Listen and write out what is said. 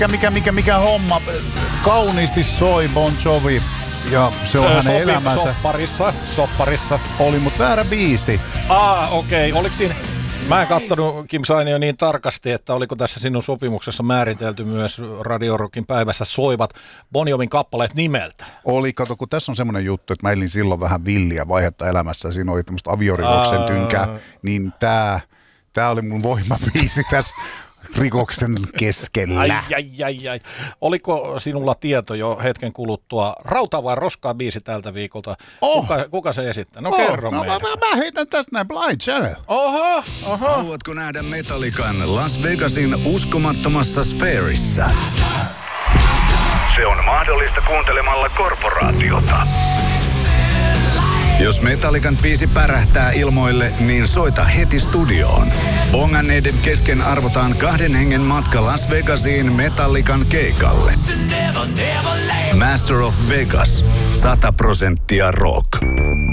Mikä homma. Kauniisti soi Bon Jovi. Ja se on hänen elämänsä. Sopparissa. Oli, mutta väärä biisi. Okei. Oliko siinä... Mä en katsonut Kim Sainio niin tarkasti, että oliko tässä sinun sopimuksessa määritelty myös Radio Rockin päivässä soivat Bon Jovin kappaleet nimeltä? Oli, kato, kun tässä on semmoinen juttu, että mä elin silloin vähän villiä vaihetta elämässä. Siinä oli tämmöistä aviorikoksen tynkää, niin tää oli mun voimabiisi tässä rikoksen keskellä. Ai. Oliko sinulla tieto jo hetken kuluttua Rautaa vai roskaa -biisi tältä viikolta? Kuka se esittää? No kerro meille. Mä heitän tästä näin Blind Channel. Oho. Haluatko nähdä Metallican Las Vegasin uskomattomassa sfäärissä? Se on mahdollista kuuntelemalla Korporaatiota. Jos Metallican biisi pärähtää ilmoille, niin soita heti studioon. Bonganneiden kesken arvotaan 2 hengen matka Las Vegasiin Metallican keikalle. Master of Vegas. 100% rock.